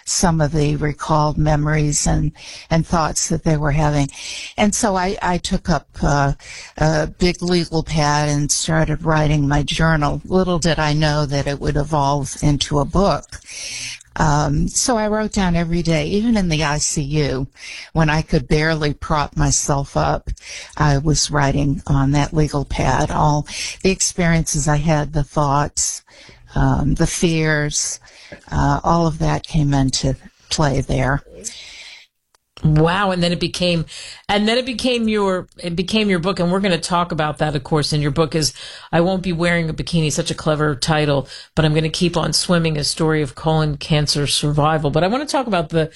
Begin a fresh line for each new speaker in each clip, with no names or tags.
some of the recalled memories and thoughts that they were having. And so I took up a big legal pad and started writing my journal. Little did I know that it would evolve into a book. So I wrote down every day, even in the ICU, when I could barely prop myself up, I was writing on that legal pad all the experiences I had, the thoughts, the fears, all of that came into play there.
Wow. And then it became your book. And we're going to talk about that, of course, in your book is I Won't Be Wearing a Bikini, such a clever title, but I'm going to keep on swimming, a story of colon cancer survival. But I want to talk about the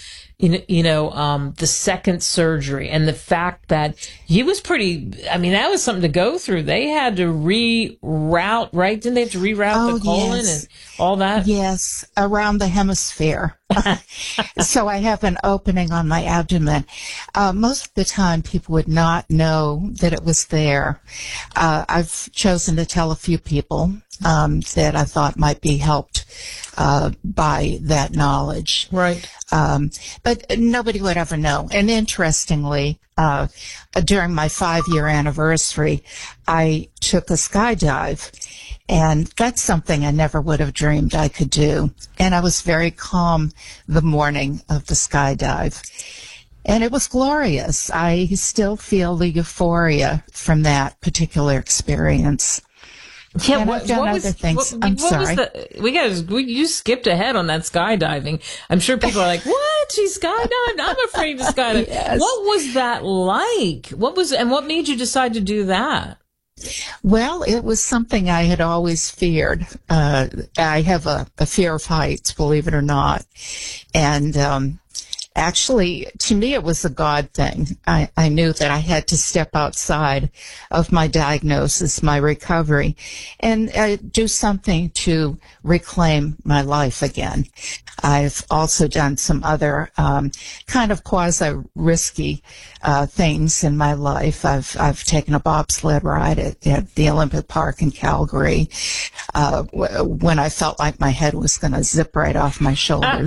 second surgery and the fact that that was something to go through. They had to reroute, right? Didn't they have to reroute the colon and all that?
Yes, around the hemisphere. So I have an opening on my abdomen. Most of the time, people would not know that it was there. I've chosen to tell a few people that I thought might be helped by that knowledge.
Right.
But nobody would ever know. And interestingly, during my 5-year anniversary, I took a skydive. And that's something I never would have dreamed I could do. And I was very calm the morning of the skydive. And it was glorious. I still feel the euphoria from that particular experience.
Yeah,
and I've done other things. I'm sorry.
You skipped ahead on that skydiving. I'm sure people are like, what? She skydived? I'm afraid to skydive. Yes. What was that like? What made you decide to do that?
Well, it was something I had always feared. I have a fear of heights, believe it or not. And actually, to me, it was a God thing. I knew that I had to step outside of my diagnosis, my recovery, and do something to reclaim my life again. I've also done some other kind of quasi-risky things in my life. I've taken a bobsled ride at the Olympic Park in Calgary when I felt like my head was going to zip right off my shoulders.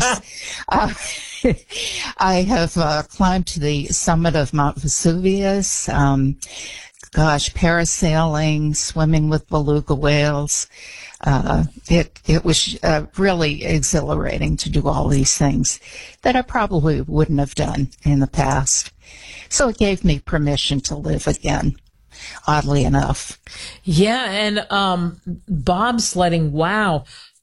I have climbed to the summit of Mount Vesuvius, parasailing, swimming with beluga whales. It was really exhilarating to do all these things that I probably wouldn't have done in the past. So it gave me permission to live again, oddly enough.
Yeah, and bobsledding, wow.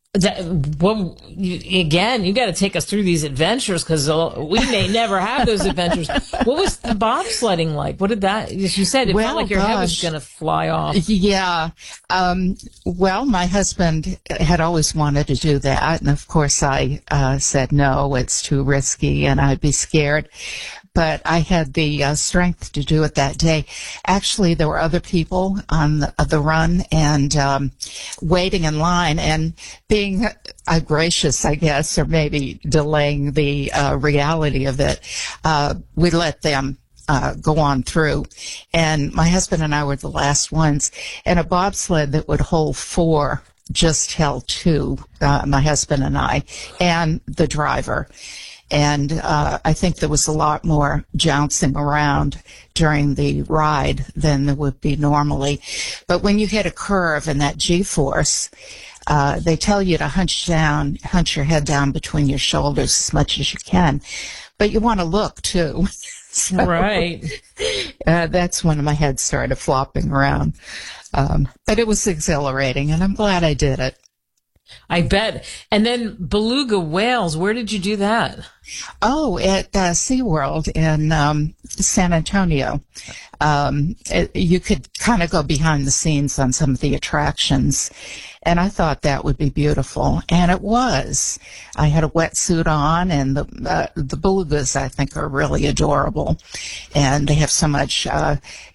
You got to take us through these adventures because we may never have those adventures. What was the bobsledding like? What did that? You said it felt like your head was going to fly off.
Yeah. Well, my husband had always wanted to do that, and of course I said no. It's too risky, and I'd be scared. But I had the strength to do it that day. Actually, there were other people on the run and waiting in line and being gracious, I guess, or maybe delaying the reality of it. We let them go on through. And my husband and I were the last ones. And a bobsled that would hold 4 just held 2, my husband and I, and the driver. And I think there was a lot more jouncing around during the ride than there would be normally. But when you hit a curve and that G-force, they tell you to hunch your head down between your shoulders as much as you can. But you want to look, too. So,
right.
That's when my head started flopping around. But it was exhilarating, and I'm glad I did it.
I bet. And then beluga whales, where did you do that?
Oh, at SeaWorld in San Antonio. You could kind of go behind the scenes on some of the attractions, and I thought that would be beautiful, and it was. I had a wetsuit on, and the belugas, I think, are really adorable, and they have so much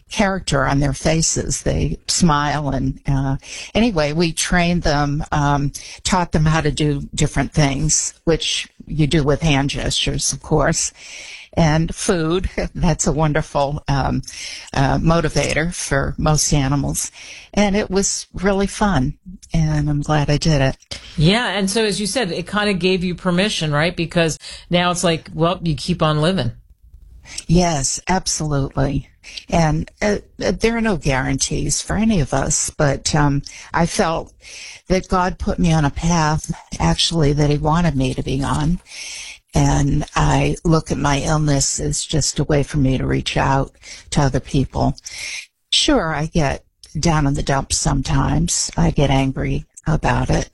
character on their faces. They smile and, anyway, we trained them, taught them how to do different things, which you do with hand gestures, of course. And food, that's a wonderful motivator for most animals. And it was really fun, and I'm glad I did it.
Yeah, and so as you said, it kind of gave you permission, right? Because now it's like, well, you keep on living.
Yes, absolutely. And there are no guarantees for any of us, but I felt that God put me on a path, actually, that he wanted me to be on. And I look at my illness as just a way for me to reach out to other people. Sure, I get down in the dumps sometimes. I get angry about it.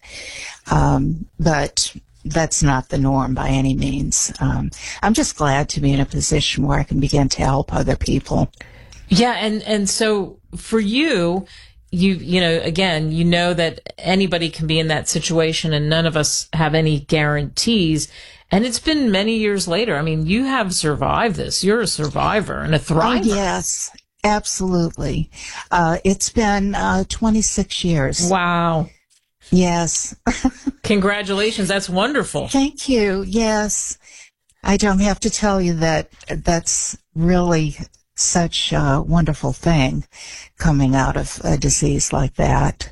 But that's not the norm by any means. I'm just glad to be in a position where I can begin to help other people.
Yeah, and so for you, you know, again, you know that anybody can be in that situation and none of us have any guarantees. And it's been many years later. I mean, you have survived this. You're a survivor and a thriver.
Oh, yes, absolutely. It's been 26 years.
Wow.
Yes.
Congratulations. That's wonderful.
Thank you. Yes. I don't have to tell you that that's really such a wonderful thing coming out of a disease like that.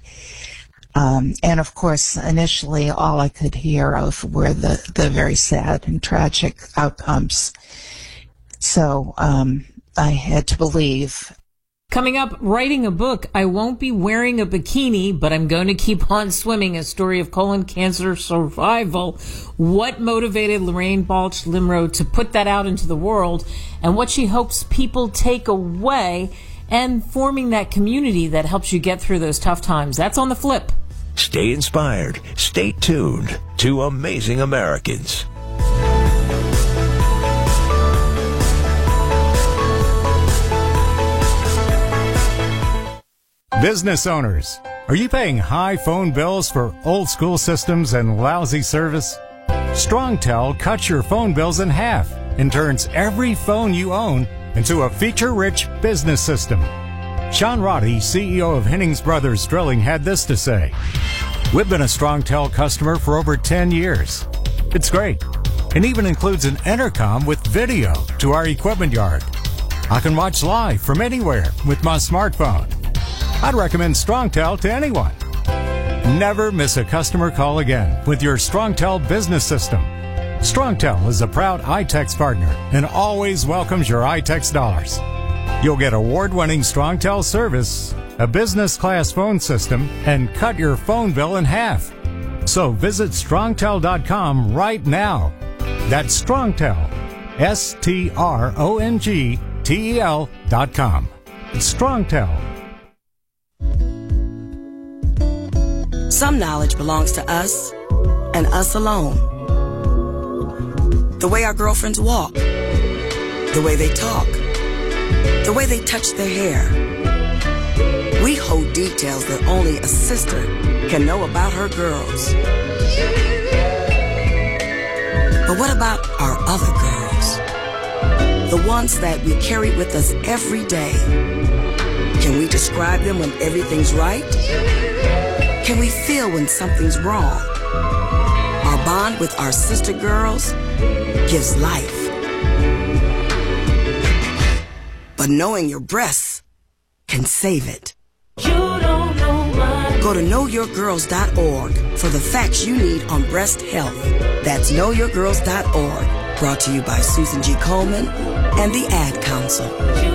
And of course, initially, all I could hear of were the very sad and tragic outcomes. So I had to believe.
Coming up, writing a book, I won't be wearing a bikini, but I'm going to keep on swimming, a story of colon cancer survival. What motivated Lorraine Balch Limro to put that out into the world, and what she hopes people take away, and forming that community that helps you get through those tough times. That's on the flip.
Stay inspired. Stay tuned to Amazing Americans.
Business owners, are you paying high phone bills for old school systems and lousy service? StrongTel cuts your phone bills in half and turns every phone you own into a feature-rich business system. Sean Roddy, CEO of Hennings Brothers Drilling, had this to say: "We've been a StrongTel customer for over 10 years. It's great, and even includes an intercom with video to our equipment yard. I can watch live from anywhere with my smartphone. I'd recommend StrongTel to anyone. Never miss a customer call again with your StrongTel business system. StrongTel is a proud iTex partner and always welcomes your iTex dollars. You'll get award-winning StrongTel service, a business-class phone system, and cut your phone bill in half. So visit StrongTel.com right now. That's StrongTel, StrongTel.com. It's StrongTel.
Some knowledge belongs to us and us alone. The way our girlfriends walk, the way they talk, the way they touch their hair. We hold details that only a sister can know about her girls. But what about our other girls? The ones that we carry with us every day. Can we describe them when everything's right? Can we feel when something's wrong? Our bond with our sister girls gives life. But knowing your breasts can save it. Go to knowyourgirls.org for the facts you need on breast health. That's knowyourgirls.org. Brought to you by Susan G. Komen and the Ad Council.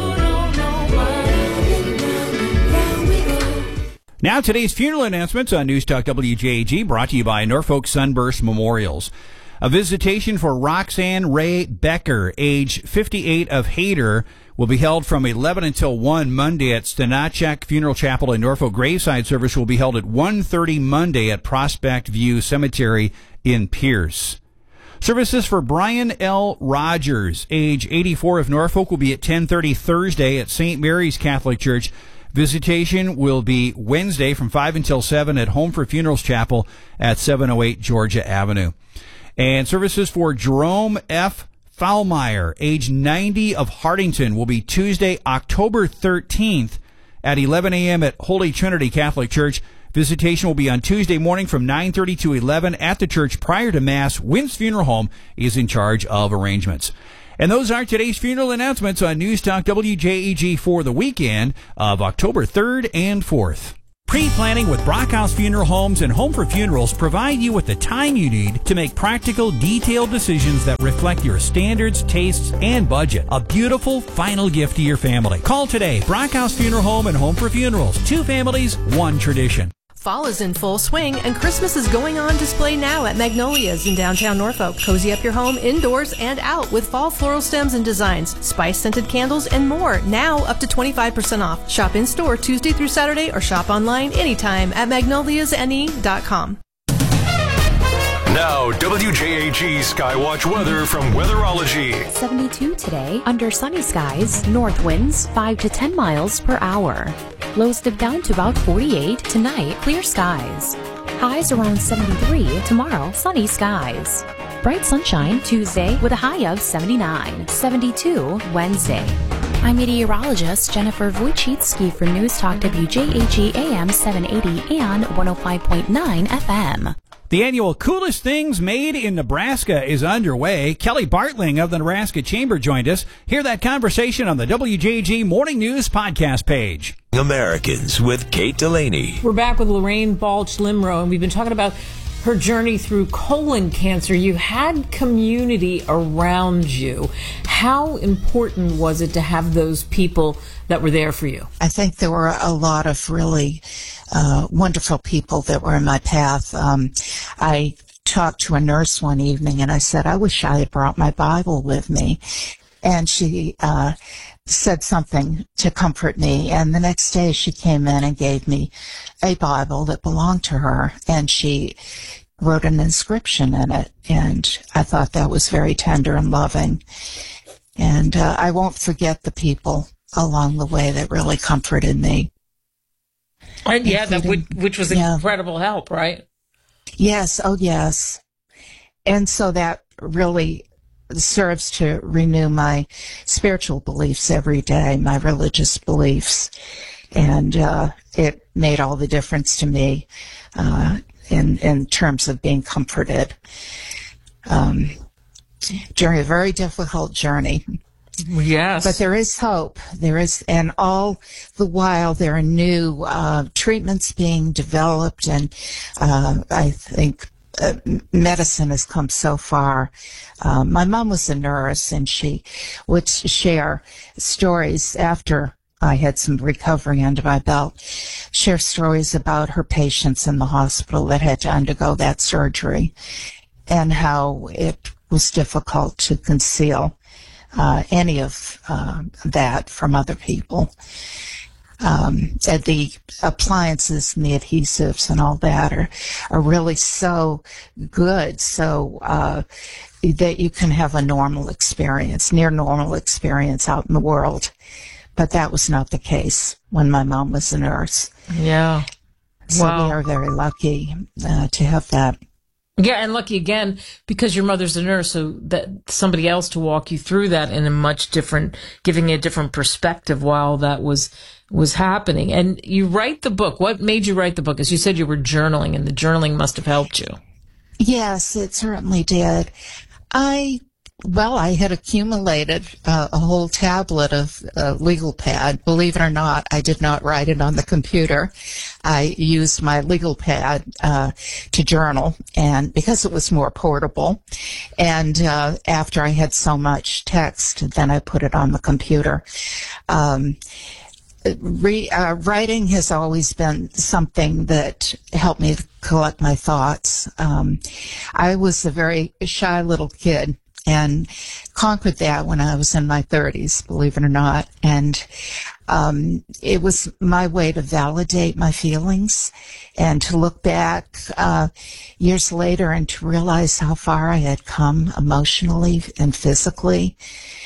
Now today's funeral announcements on News Talk WJAG, brought to you by Norfolk Sunburst Memorials. A visitation for Roxanne Ray Becker, age 58, of Hayter, will be held from 11 until 1 Monday at Stanachak Funeral Chapel in Norfolk. Graveside service will be held at 1:30 Monday at Prospect View Cemetery in Pierce. Services for Brian L. Rogers, age 84, of Norfolk, will be at 10:30 Thursday at St. Mary's Catholic Church. Visitation will be Wednesday from 5 until 7 at Home for Funerals Chapel at 708 Georgia Avenue. And services for Jerome F. Faulmeyer, age 90, of Hartington, will be Tuesday, October 13th at 11 a.m. at Holy Trinity Catholic Church. Visitation will be on Tuesday morning from 9:30 to 11 at the church prior to Mass. Wynn's Funeral Home is in charge of arrangements. And those are today's funeral announcements on News Talk WJEG for the weekend of October 3rd and 4th. Pre-planning with Brockhouse Funeral Homes and Home for Funerals provide you with the time you need to make practical, detailed decisions that reflect your standards, tastes, and budget. A beautiful final gift to your family. Call today. Brockhouse Funeral Home and Home for Funerals. 2 families, 1 tradition.
Fall is in full swing, and Christmas is going on display now at Magnolia's in downtown Norfolk. Cozy up your home indoors and out with fall floral stems and designs, spice-scented candles, and more. Now up to 25% off. Shop in-store Tuesday through Saturday or shop online anytime at magnoliasne.com.
Now, WJAG Skywatch weather from Weatherology.
72 today, under sunny skies, north winds 5 to 10 miles per hour. Lows dip down to about 48 tonight, clear skies. Highs around 73 tomorrow, sunny skies. Bright sunshine Tuesday with a high of 79, 72 Wednesday. I'm meteorologist Jennifer Wojcicki for News Talk WJAG AM 780 and 105.9 FM.
The annual Coolest Things Made in Nebraska is underway. Kelly Bartling of the Nebraska Chamber joined us. Hear that conversation on the WJG Morning News podcast page.
Americans with Kate Delaney.
We're back with Lorraine Balch-Limro, and we've been talking about her journey through colon cancer. You had community around you. How important was it to have those people that were there for you?
I think there were a lot of really wonderful people that were in my path. I talked to a nurse one evening and I said, I wish I had brought my Bible with me. And she said something to comfort me. And the next day she came in and gave me a Bible that belonged to her. And she wrote an inscription in it. And I thought that was very tender and loving. And I won't forget the people along the way that really comforted me.
Yeah, which was incredible help, right?
Yes, oh yes. And so that really serves to renew my spiritual beliefs every day, my religious beliefs. And it made all the difference to me in terms of being comforted during a very difficult journey.
Yes.
But there is hope. There is, and all the while there are new treatments being developed, and I think medicine has come so far. My mom was a nurse, and she would share stories after I had some recovery under my belt, share stories about her patients in the hospital that had to undergo that surgery and how it was difficult to conceal any of that from other people. And the appliances and the adhesives and all that are really so good, so that you can have a normal experience, near normal experience out in the world. But that was not the case when my mom was a nurse.
Yeah.
So
wow.
We are very lucky to have that.
Yeah, and lucky again because your mother's a nurse, so that somebody else to walk you through that in a much different, giving you a different perspective while that was happening. And you write the book. What made you write the book? As you said, you were journaling, and the journaling must have helped you.
Yes, it certainly did. I had accumulated a whole tablet of legal pad. Believe it or not, I did not write it on the computer. I used my legal pad to journal, and because it was more portable. And after I had so much text, then I put it on the computer. Writing has always been something that helped me collect my thoughts. I was a very shy little kid and conquered that when I was in my 30s, believe it or not. And it was my way to validate my feelings and to look back years later and to realize how far I had come emotionally and physically.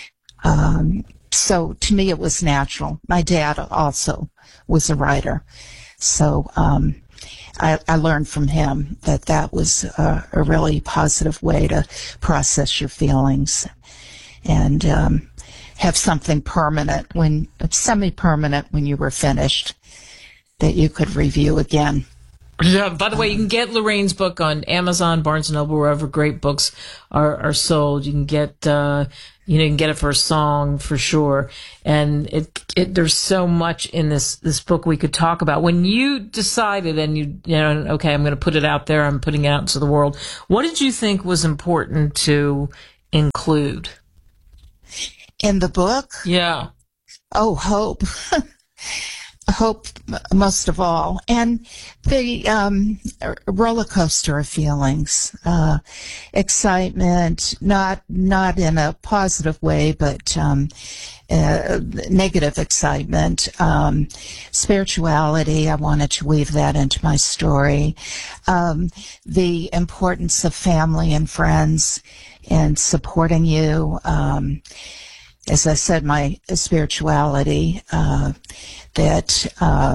So to me, it was natural. My dad also was a writer. So I learned from him that was a really positive way to process your feelings. and have something semi-permanent when you were finished that you could review again.
Yeah, by the way, you can get Lorraine's book on Amazon, Barnes & Noble, wherever great books are sold. You can get, you can get it for a song for sure. And there's so much in this book we could talk about. When you decided and okay, I'm going to put it out there, I'm putting it out into the world, what did you think was important to include?
In the book?
Yeah.
Oh, hope. Hope most of all, and the roller coaster of feelings, excitement, not in a positive way, but negative excitement, spirituality. I wanted to weave that into my story, the importance of family and friends and supporting you. As I said, my spirituality, that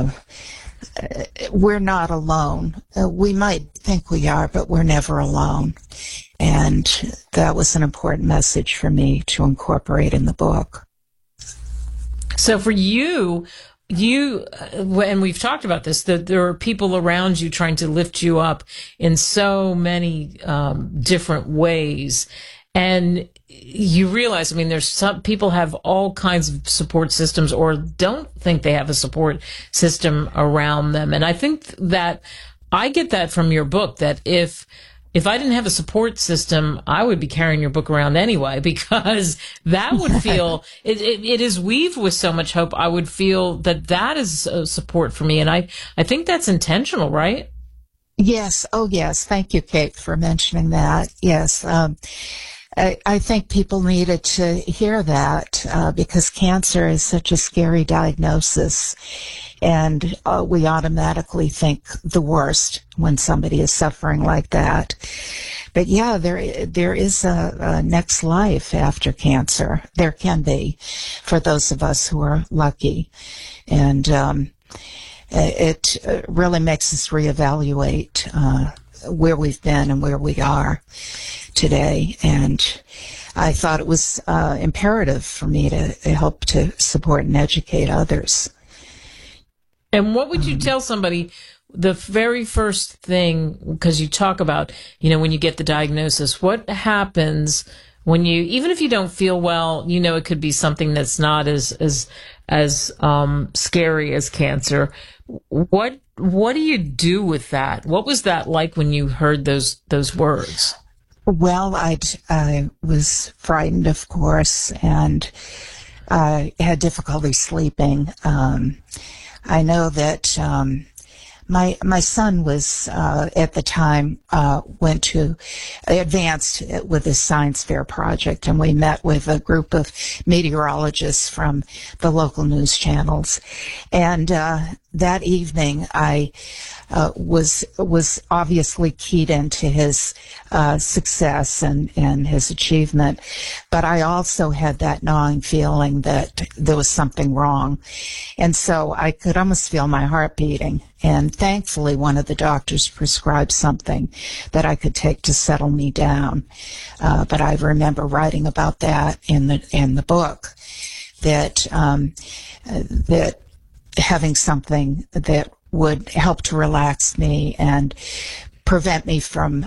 we're not alone. We might think we are, but we're never alone. And that was an important message for me to incorporate in the book.
So for you, and we've talked about this, that there are people around you trying to lift you up in so many different ways. And you realize, there's some people have all kinds of support systems or don't think they have a support system around them. And I think that I get that from your book, that if I didn't have a support system, I would be carrying your book around anyway, because that would feel, it is weaved with so much hope. I would feel that is a support for me. And I think that's intentional, right?
Yes. Oh, yes. Thank you, Kate, for mentioning that. Yes. I think people needed to hear that because cancer is such a scary diagnosis, and we automatically think the worst when somebody is suffering like that. But yeah, there is a next life after cancer. There can be, for those of us who are lucky, and it really makes us reevaluate where we've been and where we are today. And I thought it was imperative for me to help to support and educate others.
And what would you tell somebody, the very first thing, because you talk about, when you get the diagnosis, what happens when even if you don't feel well, it could be something that's not as scary as cancer. What do you do with that? What was that like when you heard those words?
Well, I was frightened, of course, and I had difficulty sleeping. I know that my son was at the time went to advanced with his science fair project, and we met with a group of meteorologists from the local news channels. And that evening, I was obviously keyed into his success and his achievement, but I also had that gnawing feeling that there was something wrong, and so I could almost feel my heart beating. And thankfully, one of the doctors prescribed something that I could take to settle me down. But I remember writing about that in the book, that that having something that would help to relax me and prevent me from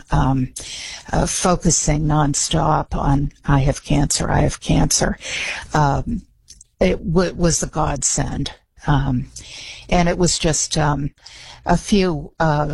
focusing nonstop on I have cancer. It was a godsend. And it was just a few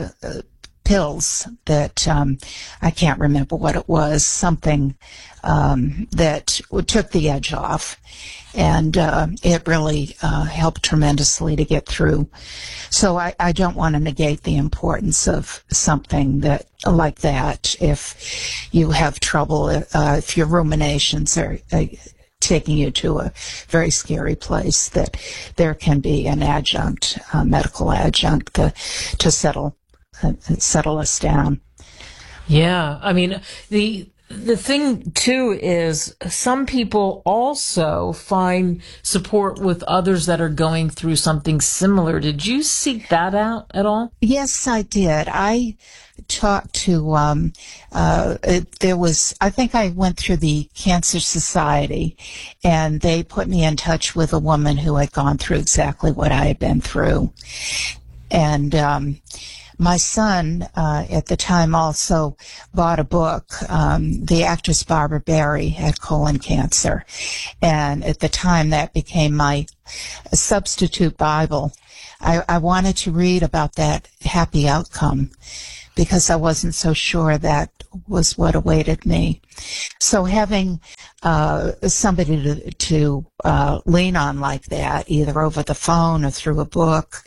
pills that I can't remember what it was, something that took the edge off. And it really helped tremendously to get through. So I don't want to negate the importance of something that like that. If you have trouble, if your ruminations are taking you to a very scary place, that there can be an adjunct, medical adjunct, to settle us down.
Yeah, The thing, too, is some people also find support with others that are going through something similar. Did you seek that out at all?
Yes, I did. I talked to, I think I went through the Cancer Society, and they put me in touch with a woman who had gone through exactly what I had been through. And, my son, at the time, also bought a book. The actress Barbara Barry had colon cancer. And at the time, that became my substitute Bible. I wanted to read about that happy outcome because I wasn't so sure that was what awaited me. So having somebody to lean on like that, either over the phone or through a book,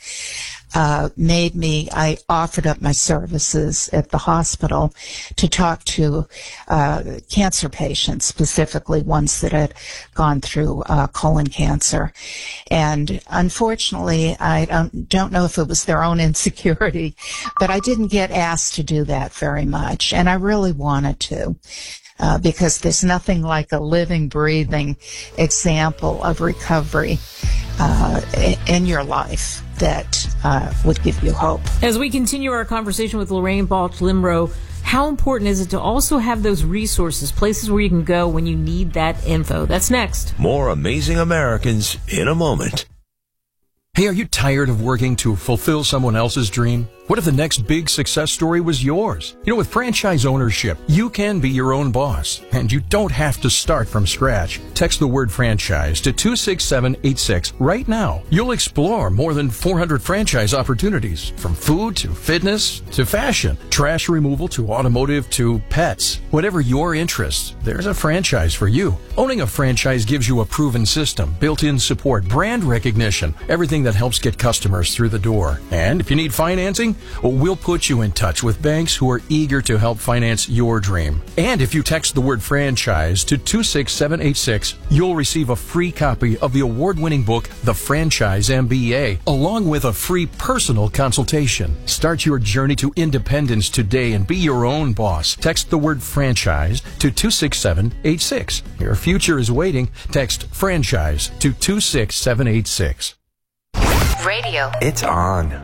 I offered up my services at the hospital to talk to cancer patients, specifically ones that had gone through colon cancer. And unfortunately, I don't know if it was their own insecurity, but I didn't get asked to do that very much, and I really wanted to. Because there's nothing like a living, breathing example of recovery in your life that would give you hope.
As we continue our conversation with Lorraine Balch Limro, how important is it to also have those resources, places where you can go when you need that info? That's next.
More Amazing Americans in a moment.
Hey, are you tired of working to fulfill someone else's dream? What if the next big success story was yours? You know, with franchise ownership, you can be your own boss, and you don't have to start from scratch. Text the word franchise to 26786 right now. You'll explore more than 400 franchise opportunities, from food to fitness to fashion, trash removal to automotive to pets. Whatever your interests, there's a franchise for you. Owning a franchise gives you a proven system, built-in support, brand recognition, everything that helps get customers through the door. And if you need financing, we'll put you in touch with banks who are eager to help finance your dream. And if you text the word franchise to 26786, you'll receive a free copy of the award-winning book, The Franchise MBA, along with a free personal consultation. Start your journey to independence today and be your own boss. Text the word franchise to 26786. Your future is waiting. Text franchise to 26786.
Radio.
It's on.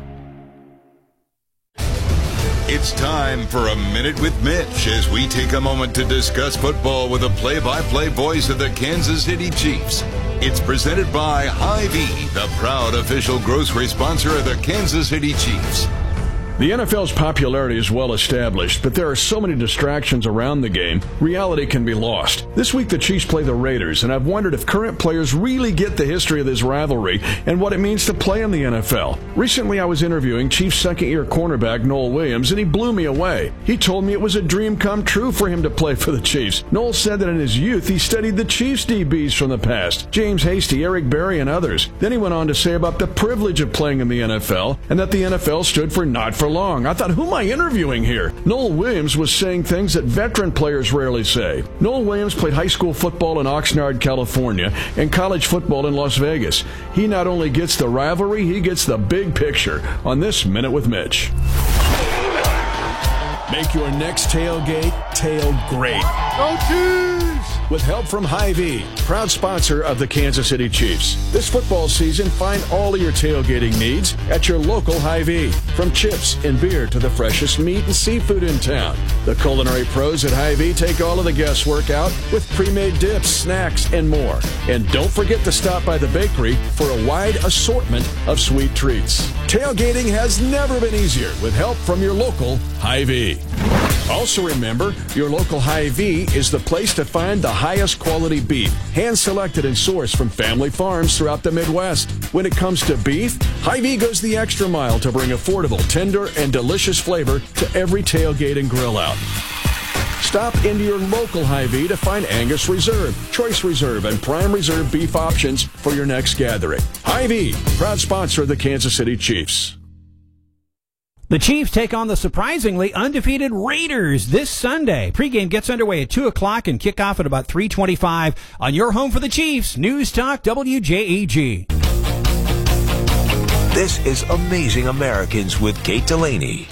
It's time for A Minute with Mitch as we take a moment to discuss football with a play-by-play voice of the Kansas City Chiefs. It's presented by Hy-Vee, the proud official grocery sponsor of the Kansas City Chiefs.
The NFL's popularity is well established, but there are so many distractions around the game, reality can be lost. This week the Chiefs play the Raiders, and I've wondered if current players really get the history of this rivalry and what it means to play in the NFL. Recently I was interviewing Chiefs second-year cornerback Noel Williams, and he blew me away. He told me it was a dream come true for him to play for the Chiefs. Noel said that in his youth he studied the Chiefs DBs from the past, James Hasty, Eric Berry, and others. Then he went on to say about the privilege of playing in the NFL, and that the NFL stood for not for long. I thought, who am I interviewing here? Noel Williams was saying things that veteran players rarely say. Noel Williams played high school football in Oxnard, California, and college football in Las Vegas. He not only gets the rivalry, he gets the big picture on this Minute with Mitch. Make your next tailgate tail great. Go Chiefs! With help from Hy-Vee, proud sponsor of the Kansas City Chiefs. This football season, find all of your tailgating needs at your local Hy-Vee. From chips and beer to the freshest meat and seafood in town. The culinary pros at Hy-Vee take all of the guesswork out with pre-made dips, snacks, and more. And don't forget to stop by the bakery for a wide assortment of sweet treats. Tailgating has never been easier with help from your local Hy-Vee. Also remember, your local Hy-Vee is the place to find the highest quality beef, hand-selected and sourced from family farms throughout the Midwest. When it comes to beef, Hy-Vee goes the extra mile to bring affordable, tender, and delicious flavor to every tailgate and grill out. Stop into your local Hy-Vee to find Angus Reserve, Choice Reserve, and Prime Reserve beef options for your next gathering. Hy-Vee, proud sponsor of the Kansas City Chiefs.
The Chiefs take on the surprisingly undefeated Raiders this Sunday. Pregame gets underway at 2 o'clock and kickoff at about 3:25 on your home for the Chiefs, News Talk WJEG.
This is Amazing Americans with Kate Delaney.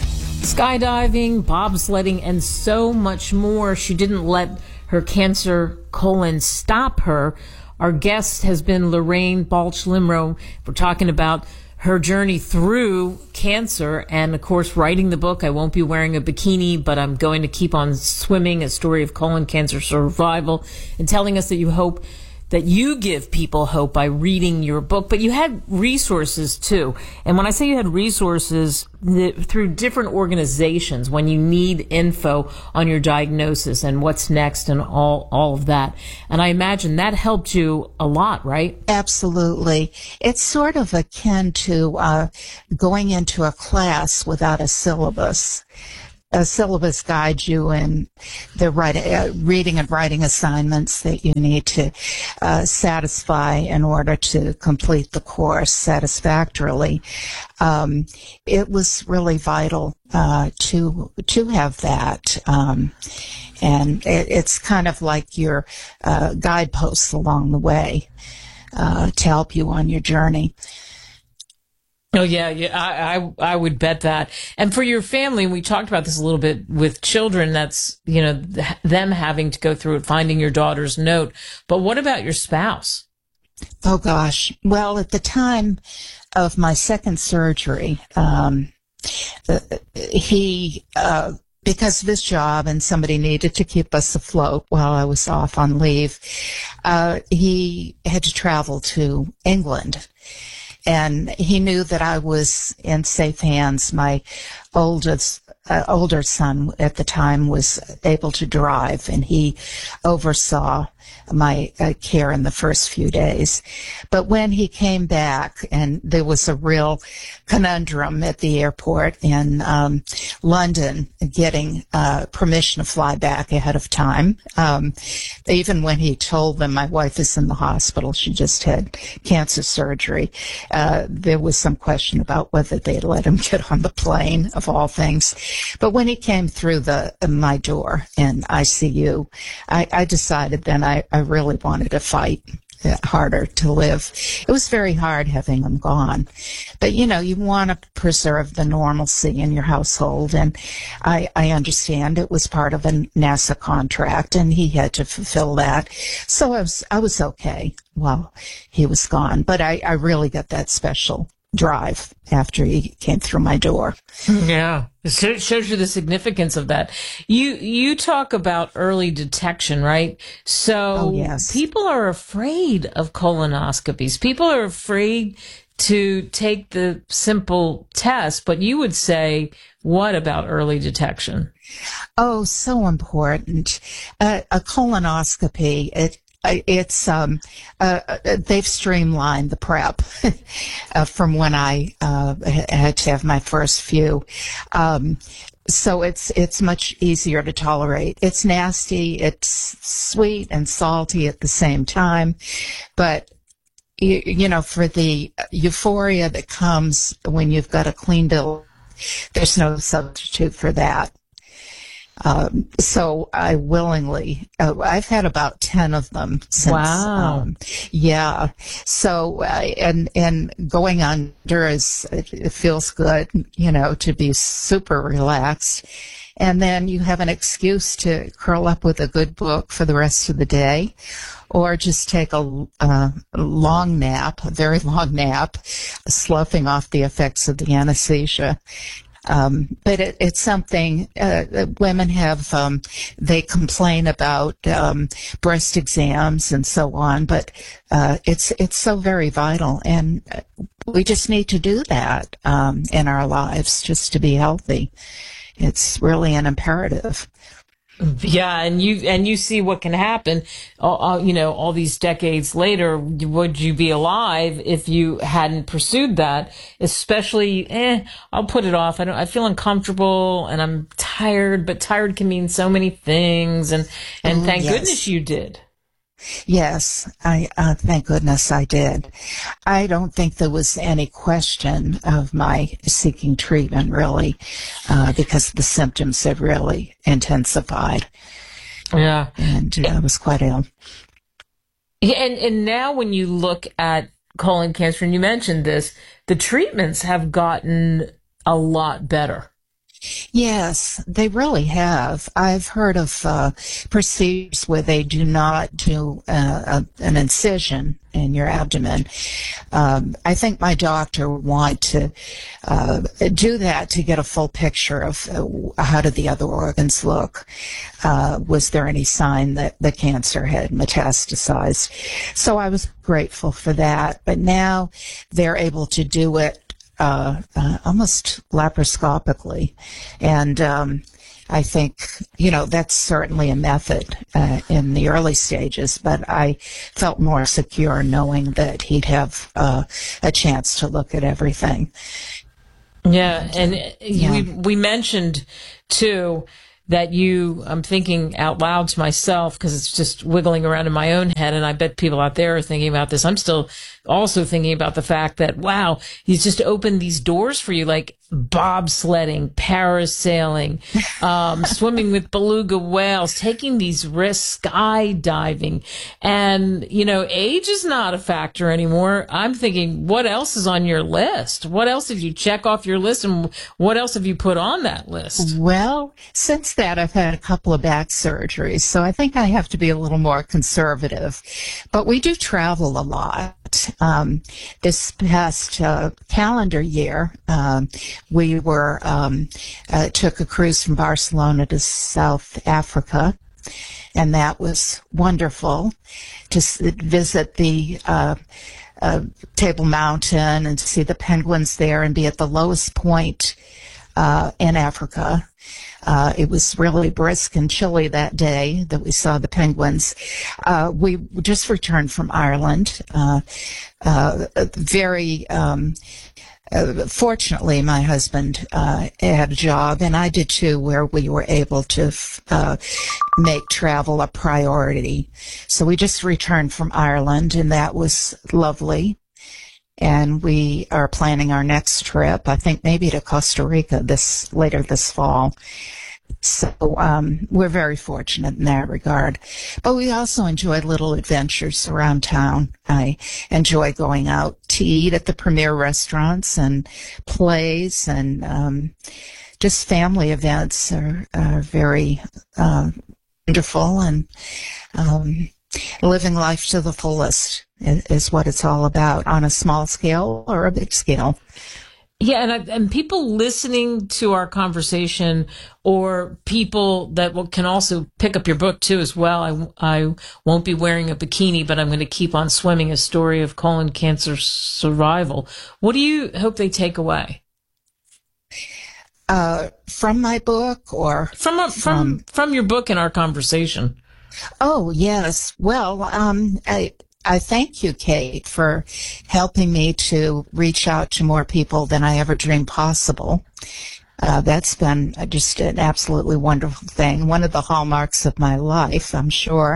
skydiving, bobsledding, and so much more. She didn't let her cancer colon stop her. Our guest has been Lorraine Balch-Limro. We're talking about her journey through cancer and, of course, writing the book, I Won't Be Wearing a Bikini, but I'm Going to Keep on Swimming, a story of colon cancer survival, and telling us that you give people hope by reading your book. But you had resources, too. And when I say you had resources through different organizations, when you need info on your diagnosis and what's next and all of that. And I imagine that helped you a lot, right?
Absolutely. It's sort of akin to going into a class without a syllabus. A syllabus guides you in the reading and writing assignments that you need to satisfy in order to complete the course satisfactorily. It was really vital to have that. And it's kind of like your guideposts along the way to help you on your journey.
Oh, yeah, I would bet that. And for your family, we talked about this a little bit with children, that's, them having to go through it, finding your daughter's note. But what about your spouse?
Oh, gosh. Well, at the time of my second surgery, he, because of his job and somebody needed to keep us afloat while I was off on leave, he had to travel to England. And he knew that I was in safe hands. My older son at the time was able to drive, and he oversaw my care in the first few days. But when he came back, and there was a real conundrum at the airport in London getting permission to fly back ahead of time. Even when he told them my wife is in the hospital, she just had cancer surgery, there was some question about whether they'd let him get on the plane, of all things. But when he came through my door in ICU, I decided then I really wanted to fight harder to live. It was very hard having him gone. But, you want to preserve the normalcy in your household. And I understand it was part of a NASA contract, and he had to fulfill that. So I was okay while he was gone. But I really got that special drive after he came through my door.
Yeah. It shows you the significance of that. You talk about early detection, right? So
yes.
People are afraid of colonoscopies. People are afraid to take the simple test, but you would say, what about early detection?
Oh, so important. A colonoscopy, they've streamlined the prep from when I had to have my first few. So it's much easier to tolerate. It's nasty, it's sweet and salty at the same time, but for the euphoria that comes when you've got a clean bill, there's no substitute for that. So I willingly, I've had about 10 of them since.
Wow.
Yeah. So, and going under it feels good, to be super relaxed. And then you have an excuse to curl up with a good book for the rest of the day, or just take a long nap, a very long nap, sloughing off the effects of the anesthesia. But it's something that women have, they complain about breast exams and so on, but it's so very vital, and we just need to do that in our lives just to be healthy. It's really an imperative.
Yeah, and you see what can happen, all these decades later. Would you be alive if you hadn't pursued that? Especially, I'll put it off. I feel uncomfortable and I'm tired, but tired can mean so many things. And thank goodness you did.
Yes, thank goodness I did. I don't think there was any question of my seeking treatment, really, because the symptoms have really intensified.
Yeah.
And I was quite ill.
And now when you look at colon cancer, and you mentioned this, the treatments have gotten a lot better.
Yes, they really have. I've heard of procedures where they do not do an incision in your abdomen. I think my doctor would want to do that to get a full picture of how did the other organs look. Was there any sign that the cancer had metastasized? So I was grateful for that. But now they're able to do it almost laparoscopically. And I think, that's certainly a method in the early stages, but I felt more secure knowing that he'd have a chance to look at everything.
Yeah, and we mentioned, too, that I'm thinking out loud to myself because it's just wiggling around in my own head, and I bet people out there are thinking about this. I'm still also thinking about the fact that, wow, he's just opened these doors for you, like bobsledding, parasailing, swimming with beluga whales, taking these risks, skydiving. And, age is not a factor anymore. I'm thinking, what else is on your list? What else did you check off your list, and what else have you put on that list?
Well, since that, I've had a couple of back surgeries, so I think I have to be a little more conservative. But we do travel a lot. This past calendar year, we took a cruise from Barcelona to South Africa, and that was wonderful to visit the Table Mountain and see the penguins there and be at the lowest point in Africa. It was really brisk and chilly that day that we saw the penguins. We just returned from Ireland. Fortunately, my husband had a job, and I did too, where we were able to make travel a priority. So we just returned from Ireland, and that was lovely. And we are planning our next trip, I think maybe to Costa Rica later this fall. So we're very fortunate in that regard. But we also enjoy little adventures around town. I enjoy going out to eat at the premier restaurants and plays, and just family events are very wonderful, and living life to the fullest is what it's all about, on a small scale or a big scale.
Yeah, and people listening to our conversation, or people that can also pick up your book too as well. I won't be wearing a bikini, but I'm going to keep on swimming, a story of colon cancer survival. What do you hope they take away?
From my book, or
from your book and our conversation?
Oh, yes. Well, I thank you, Kate, for helping me to reach out to more people than I ever dreamed possible. That's been just an absolutely wonderful thing. One of the hallmarks of my life, I'm sure.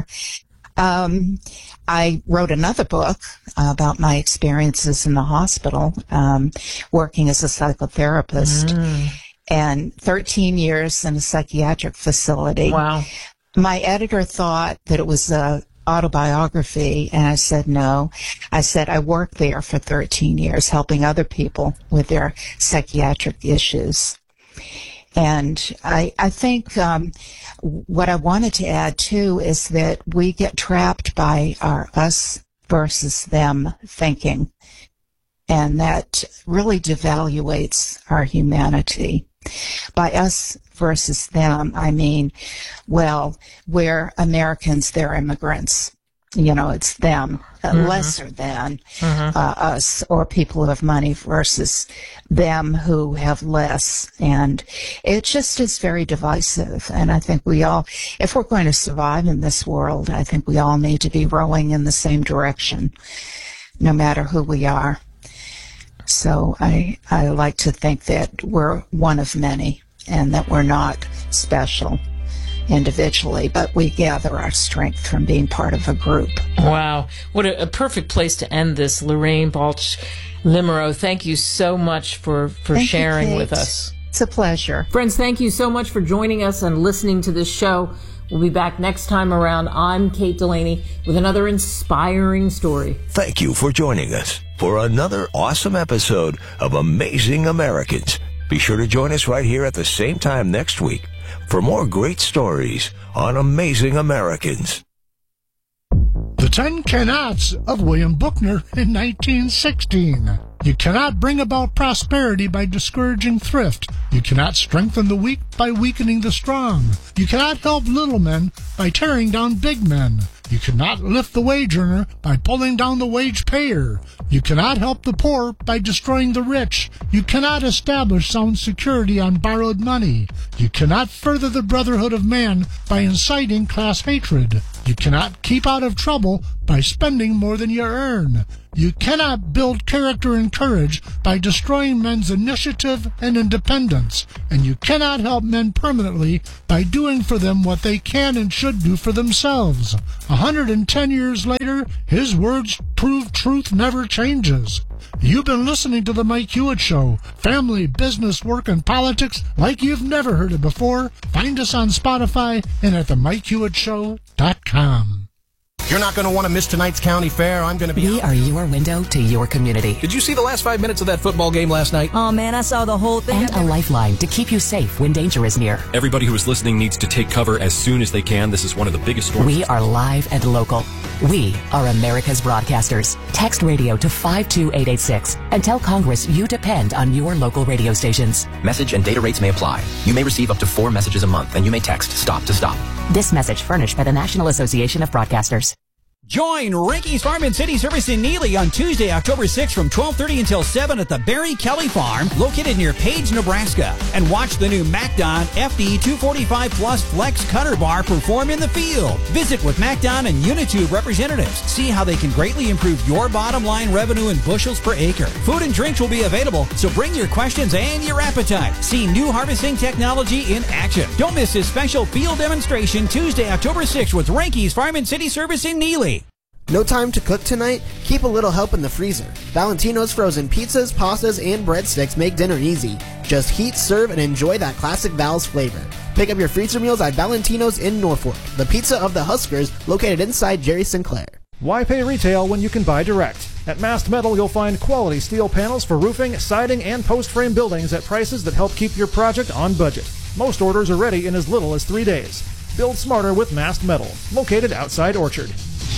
I wrote another book about my experiences in the hospital, working as a psychotherapist, and 13 years in a psychiatric facility.
Wow.
My editor thought that it was a autobiography, and I said no. I said I worked there for 13 years helping other people with their psychiatric issues. And I think what I wanted to add too is that we get trapped by our us versus them thinking, and that really devaluates our humanity. By us versus them, I mean, well, we're Americans, they're immigrants. It's them, lesser than us, or people who have money versus them who have less. And it just is very divisive. And I think we all, if we're going to survive in this world, I think we all need to be rowing in the same direction, no matter who we are. So I like to think that we're one of many, and that we're not special individually, but we gather our strength from being part of a group.
Wow. What a perfect place to end this. Lorraine Balch Limereau, thank you so much for sharing with us.
It's a pleasure.
Friends, thank you so much for joining us and listening to this show. We'll be back next time around. I'm Kate Delaney with another inspiring story.
Thank you for joining us for another awesome episode of Amazing Americans. Be sure to join us right here at the same time next week for more great stories on Amazing Americans.
The 10 Cannots of William Buckner in 1916. You cannot bring about prosperity by discouraging thrift. You cannot strengthen the weak by weakening the strong. You cannot help little men by tearing down big men. You cannot lift the wage earner by pulling down the wage payer. You cannot help the poor by destroying the rich. You cannot establish sound security on borrowed money. You cannot further the brotherhood of man by inciting class hatred. You cannot keep out of trouble by spending more than you earn. You cannot build character and courage by destroying men's initiative and independence. And you cannot help men permanently by doing for them what they can and should do for themselves. 110 years later, his words prove truth never changes. You've been listening to The Mike Hewitt Show. Family, business, work, and politics like you've never heard it before. Find us on Spotify and at themikehewittShow.com.
You're not going to want to miss tonight's county fair. I'm going to be...
We are your window to your community.
Did you see the last 5 minutes of that football game last night?
Oh, man, I saw the whole thing. And a lifeline to keep you safe when danger is near.
Everybody who is listening needs to take cover as soon as they can. This is one of the biggest storms.
We are live and local. We are America's broadcasters. Text radio to 52886 and tell Congress you depend on your local radio stations.
Message and data rates may apply. You may receive up to 4 messages a month, and you may text STOP to STOP.
This message furnished by the National Association of Broadcasters.
Join Rinky's Farm and City Service in Neely on Tuesday, October 6th from 12:30 until 7 at the Barry Kelly Farm, located near Page, Nebraska. And watch the new MacDon FD 245 Plus Flex Cutter Bar perform in the field. Visit with MacDon and Unitube representatives. See how they can greatly improve your bottom line revenue in bushels per acre. Food and drinks will be available, so bring your questions and your appetite. See new harvesting technology in action. Don't miss this special field demonstration Tuesday, October 6th with Rinky's Farm and City Service in Neely.
No time to cook tonight? Keep a little help in the freezer. Valentino's frozen pizzas, pastas, and breadsticks make dinner easy. Just heat, serve, and enjoy that classic Val's flavor. Pick up your freezer meals at Valentino's in Norfolk, the pizza of the Huskers, located inside Jerry Sinclair.
Why pay retail when you can buy direct? At Mast Metal, you'll find quality steel panels for roofing, siding, and post-frame buildings at prices that help keep your project on budget. Most orders are ready in as little as 3 days. Build smarter with Mast Metal, located outside Orchard.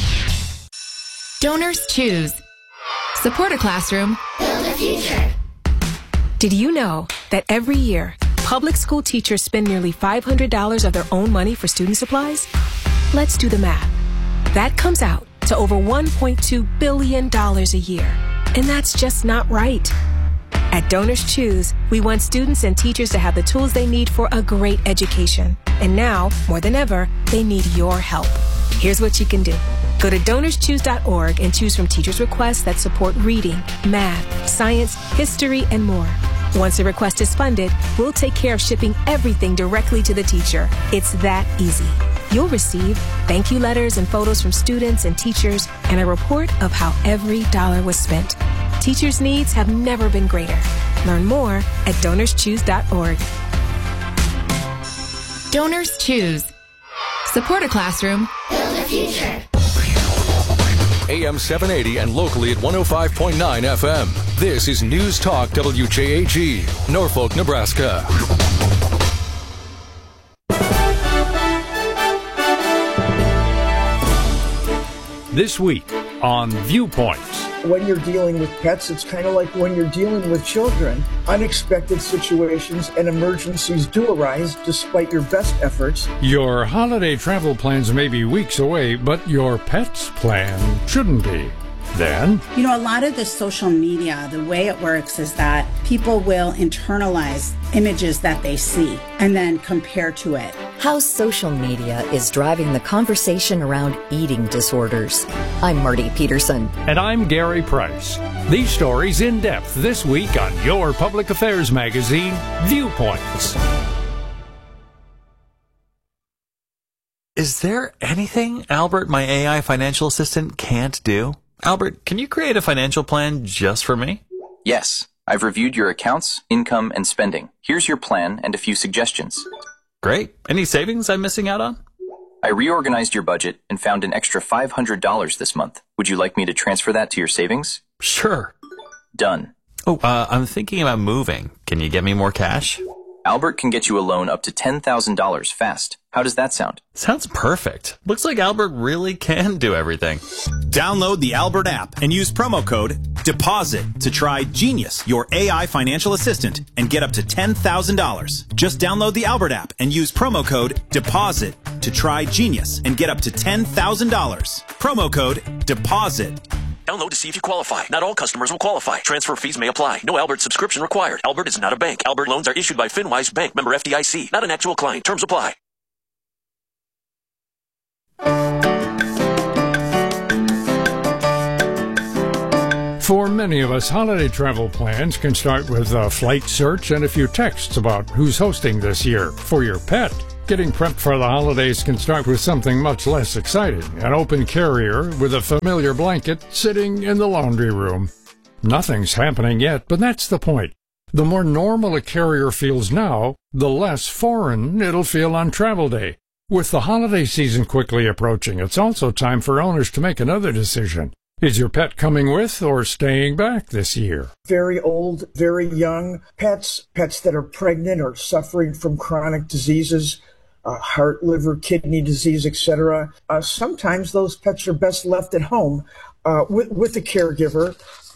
Donors choose. Support a classroom. Build a future.
Did you know that every year, public school teachers spend nearly $500 of their own money for student supplies? Let's do the math. That comes out to over $1.2 billion a year. And that's just not right. At Donors Choose, we want students and teachers to have the tools they need for a great education. And now, more than ever, they need your help. Here's what you can do. Go to DonorsChoose.org and choose from teachers' requests that support reading, math, science, history, and more. Once a request is funded, we'll take care of shipping everything directly to the teacher. It's that easy. You'll receive thank you letters and photos from students and teachers and a report of how every dollar was spent. Teachers' needs have never been greater. Learn more at DonorsChoose.org.
Donors choose. Support a classroom. Build a future.
AM 780 and locally at 105.9 FM. This is News Talk WJAG, Norfolk, Nebraska.
This week on Viewpoints.
When you're dealing with pets, it's kind of like when you're dealing with children. Unexpected situations and emergencies do arise despite your best efforts.
Your holiday travel plans may be weeks away, but your pet's plan shouldn't be. Then,
you know, a lot of the social media, the way it works is that people will internalize images that they see and then compare to it.
How social media is driving the conversation around eating disorders. I'm Marty Peterson.
And I'm Gary Price. These stories in depth this week on your public affairs magazine, Viewpoints.
Is there anything Albert, my AI financial assistant, can't do? Albert, can you create a financial plan just for me?
Yes. I've reviewed your accounts, income, and spending. Here's your plan and a few suggestions.
Great. Any savings I'm missing out on?
I reorganized your budget and found an extra $500 this month. Would you like me to transfer that to your savings?
Sure.
Done.
I'm thinking about moving. Can you get me more cash?
Albert can get you a loan up to $10,000 fast. How does that sound?
Sounds perfect. Looks like Albert really can do everything.
Download the Albert app and use promo code DEPOSIT to try Genius, your AI financial assistant, and get up to $10,000. Just download the Albert app and use promo code DEPOSIT to try Genius and get up to $10,000. Promo code DEPOSIT.
Download to see if you qualify. Not all customers will qualify. Transfer fees may apply. No Albert subscription required. Albert is not a bank. Albert loans are issued by FinWise Bank, member FDIC. Not an actual client. Terms apply.
For many of us, holiday travel plans can start with a flight search and a few texts about who's hosting this year. For your pet, getting prepped for the holidays can start with something much less exciting, an open carrier with a familiar blanket sitting in the laundry room. Nothing's happening yet, but that's the point. The more normal a carrier feels now, the less foreign it'll feel on travel day. With the holiday season quickly approaching, it's also time for owners to make another decision. Is your pet coming with or staying back this year?
Very old, very young pets that are pregnant or suffering from chronic diseases, heart, liver, kidney disease, etc. Sometimes those pets are best left at home with a caregiver.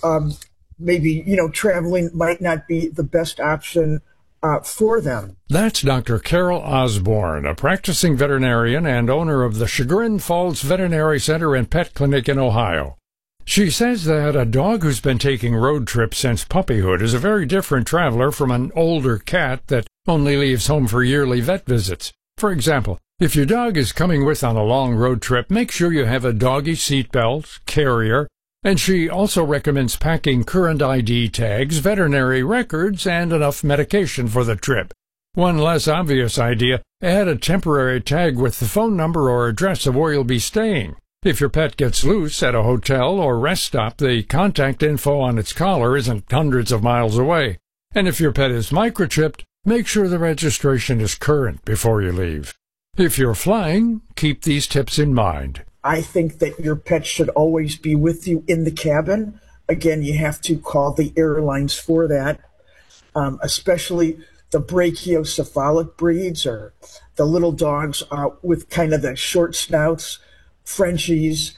Maybe, traveling might not be the best option for them.
That's Dr. Carol Osborne, a practicing veterinarian and owner of the Chagrin Falls Veterinary Center and Pet Clinic in Ohio. She says that a dog who's been taking road trips since puppyhood is a very different traveler from an older cat that only leaves home for yearly vet visits. For example, if your dog is coming with on a long road trip, make sure you have a doggy seatbelt, carrier, and she also recommends packing current ID tags, veterinary records, and enough medication for the trip. One less obvious idea, add a temporary tag with the phone number or address of where you'll be staying. If your pet gets loose at a hotel or rest stop, the contact info on its collar isn't hundreds of miles away. And if your pet is microchipped, make sure the registration is current before you leave. If you're flying, keep these tips in mind.
I think that your pet should always be with you in the cabin. Again, you have to call the airlines for that, especially the brachiocephalic breeds or the little dogs with kind of the short snouts, Frenchies,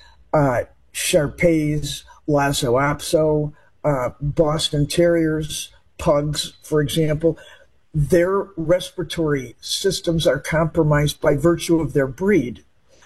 Shar-Peis, Lhasa Apso, Boston Terriers, pugs, for example. Their respiratory systems are compromised by virtue of their breed.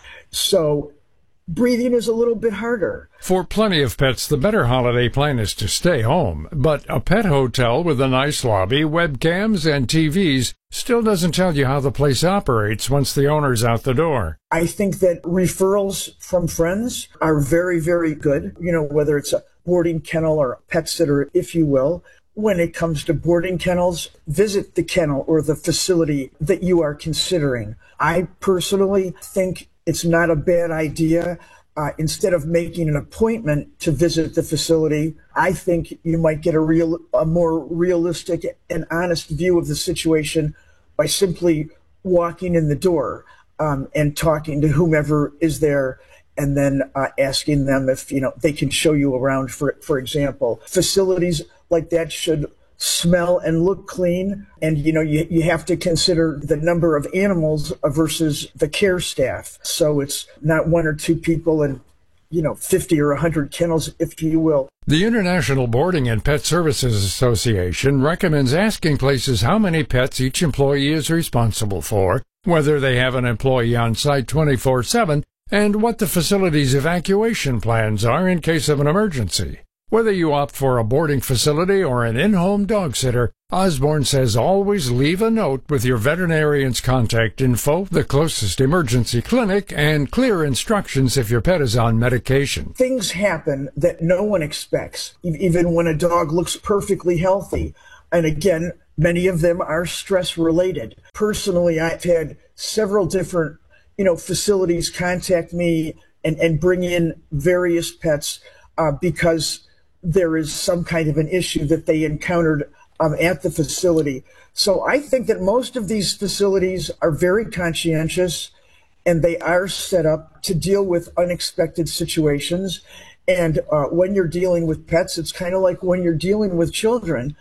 So breathing is a little bit harder.
For plenty of pets, the better holiday plan is to stay home. But a pet hotel with a nice lobby, webcams, and TVs still doesn't tell you how the place operates once the owner's out the door.
I think that referrals from friends are very, very good. Whether it's a boarding kennel or a pet sitter, if you will. When it comes to boarding kennels, visit the kennel or the facility that you are considering. I personally think it's not a bad idea. Instead of making an appointment to visit the facility, I think you might get a more realistic and honest view of the situation by simply walking in the door and talking to whomever is there, and then asking them if they can show you around. For example, facilities like that should smell and look clean, and you have to consider the number of animals versus the care staff. So it's not one or two people and 50 or 100 kennels, if you will.
The International Boarding and Pet Services Association recommends asking places how many pets each employee is responsible for, whether they have an employee on site 24/7, and what the facility's evacuation plans are in case of an emergency. Whether you opt for a boarding facility or an in-home dog sitter, Osborne says always leave a note with your veterinarian's contact info, the closest emergency clinic, and clear instructions if your pet is on medication.
Things happen that no one expects, even when a dog looks perfectly healthy. And again, many of them are stress-related. Personally, I've had several different, facilities contact me and bring in various pets because there is some kind of an issue that they encountered at the facility. So I think that most of these facilities are very conscientious, and they are set up to deal with unexpected situations. And when you're dealing with pets, it's kind of like when you're dealing with children.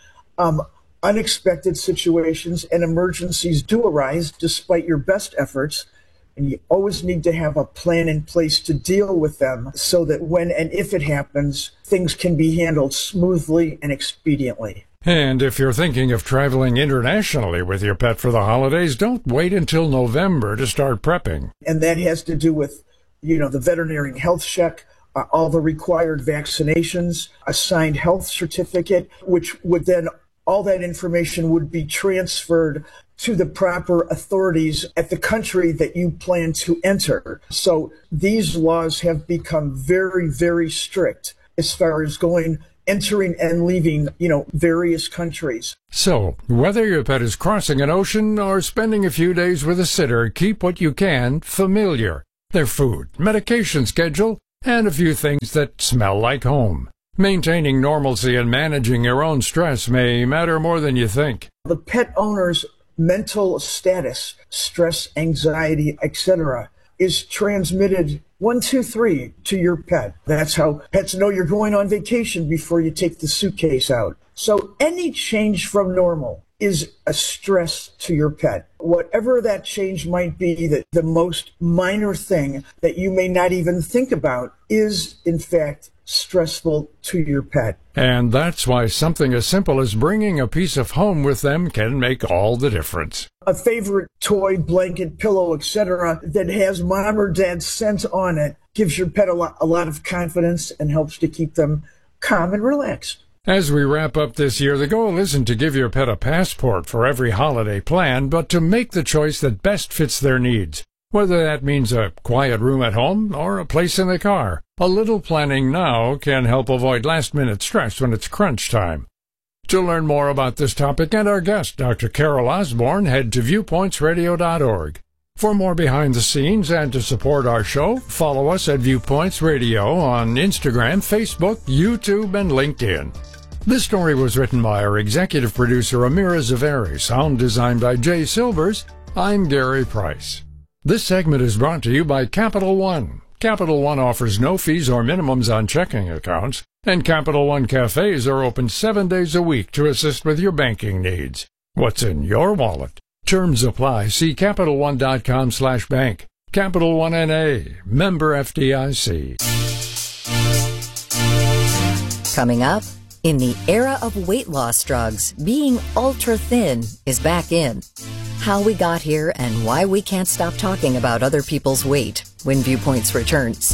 Unexpected situations and emergencies do arise despite your best efforts. And you always need to have a plan in place to deal with them so that when and if it happens, things can be handled smoothly and expediently.
And if you're thinking of traveling internationally with your pet for the holidays, don't wait until November to start prepping.
And that has to do with, the veterinary health check, all the required vaccinations, a signed health certificate, which would then, all that information would be transferred to the proper authorities at the country that you plan to enter. So these laws have become very, very strict as far as entering and leaving, various countries.
So, whether your pet is crossing an ocean or spending a few days with a sitter, keep what you can familiar. Their food, medication schedule, and a few things that smell like home. Maintaining normalcy and managing your own stress may matter more than you think.
The pet owner's mental status, stress, anxiety, etc., is transmitted 1, 2, 3 to your pet. That's how pets know you're going on vacation before you take the suitcase out. So any change from normal is a stress to your pet. Whatever that change might be, the most minor thing that you may not even think about is, in fact, stressful to your pet.
And that's why something as simple as bringing a piece of home with them can make all the difference.
A favorite toy, blanket, pillow, etc. that has mom or dad's scent on it gives your pet a lot of confidence and helps to keep them calm and relaxed.
As we wrap up this year, the goal isn't to give your pet a passport for every holiday plan, but to make the choice that best fits their needs. Whether that means a quiet room at home or a place in the car, a little planning now can help avoid last-minute stress when it's crunch time. To learn more about this topic and our guest, Dr. Carol Osborne, head to viewpointsradio.org. For more behind the scenes and to support our show, follow us at Viewpoints Radio on Instagram, Facebook, YouTube, and LinkedIn. This story was written by our executive producer, Amira Zaveri, sound designed by Jay Silvers. I'm Gary Price. This segment is brought to you by Capital One. Capital One offers no fees or minimums on checking accounts, and Capital One cafes are open 7 days a week to assist with your banking needs. What's in your wallet? Terms apply. See CapitalOne.com/bank. Capital One N.A., member FDIC.
Coming up, in the era of weight loss drugs, being ultra thin is back in. How we got here and why we can't stop talking about other people's weight when Viewpoints returns.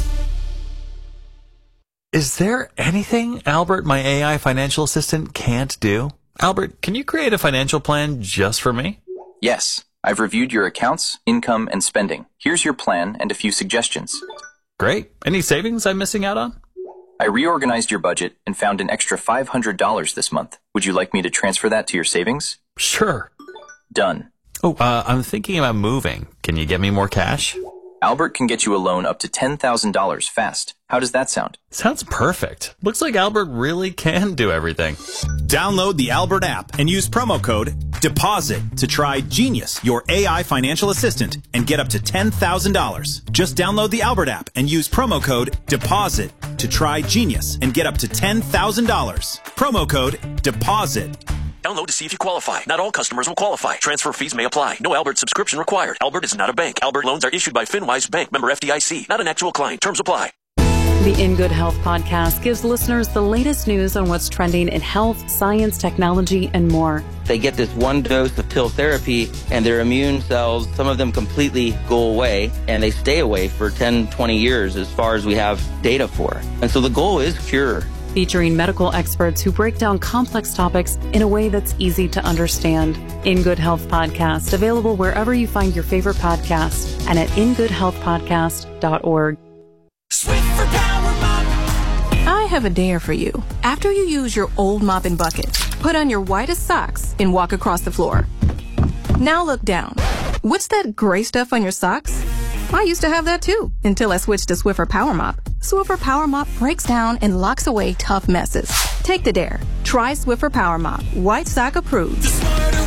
Is there anything Albert, my AI financial assistant, can't do? Albert, can you create a financial plan just for me?
Yes. I've reviewed your accounts, income, and spending. Here's your plan and a few suggestions.
Great. Any savings I'm missing out on?
I reorganized your budget and found an extra $500 this month. Would you like me to transfer that to your savings?
Sure.
Done.
Oh, I'm thinking about moving. Can you get me more cash?
Albert can get you a loan up to $10,000 fast. How does that sound?
Sounds perfect. Looks like Albert really can do everything.
Download the Albert app and use promo code DEPOSIT to try Genius, your AI financial assistant, and get up to $10,000. Just download the Albert app and use promo code DEPOSIT to try Genius and get up to $10,000. Promo code DEPOSIT.
Download to see if you qualify. Not all customers will qualify. Transfer fees may apply. No Albert subscription required. Albert is not a bank. Albert loans are issued by FinWise Bank, member FDIC. Not an actual client. Terms apply.
The In Good Health podcast gives listeners the latest news on what's trending in health, science, technology, and more.
They get this one dose of TIL therapy and their immune cells, some of them completely go away, and they stay away for 10, 20 years as far as we have data for. And so the goal is cure.
Featuring medical experts who break down complex topics in a way that's easy to understand. In Good Health Podcast, available wherever you find your favorite podcast and at ingoodhealthpodcast.org.
Swiffer Power Mop. I have a dare for you. After you use your old mop and bucket, put on your whitest socks and walk across the floor. Now look down. What's that gray stuff on your socks? I used to have that too, until I switched to Swiffer Power Mop. Swiffer Power Mop breaks down and locks away tough messes. Take the dare. Try Swiffer Power Mop. White sock approved.